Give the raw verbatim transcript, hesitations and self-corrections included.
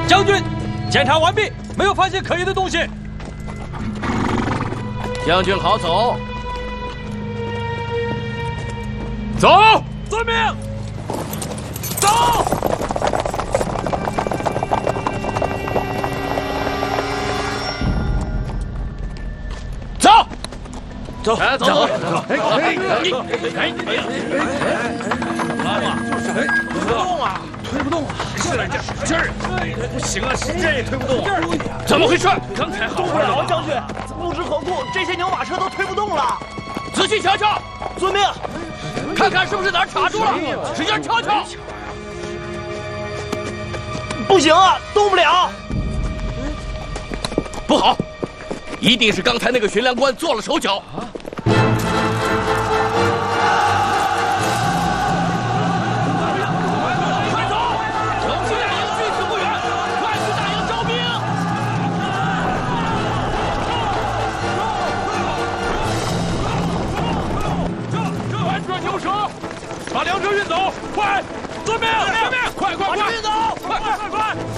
将军，检查完毕，没有发现可疑的东西。 将军好，走。 走，遵命。走。走。走， 哎，走走走。 哎哎你哎来嘛，就是哎，推不动啊，推不动啊，使点劲，使劲儿。不行啊，使劲也推不动。怎么回事？刚才好好的了，将军，不知何故，这些牛马车都推不动了。 仔细瞧瞧。 遵命。 看看是不是哪儿卡住了，使劲敲敲。 不行啊，动不了。 不好，一定是刚才那个巡粮官做了手脚。啊！快走！城西大营距此不远，快去大营招兵！这这，快转牛车，把粮车运走！快！遵命！遵命！快快快！运走！快快快快！